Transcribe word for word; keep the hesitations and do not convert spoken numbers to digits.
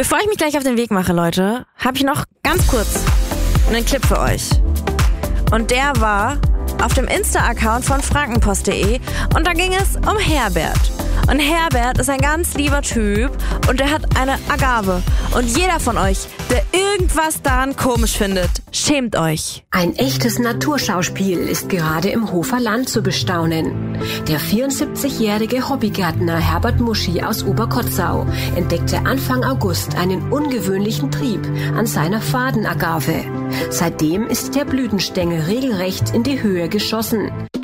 Bevor ich mich gleich auf den Weg mache, Leute, habe ich noch ganz kurz einen Clip für euch. Und der war auf dem Insta-Account von frankenpost punkt de und da ging es um Herbert. Und Herbert ist ein ganz lieber Typ und der hat eine Agave. Und jeder von euch, der irgendwas daran komisch findet, schämt euch. Ein echtes Naturschauspiel ist gerade im Hofer Land zu bestaunen. Der vierundsiebzigjährige Hobbygärtner Herbert Muschi aus Oberkotzau entdeckte Anfang August einen ungewöhnlichen Trieb an seiner Fadenagave. Seitdem ist der Blütenstängel regelrecht in die Höhe geschossen.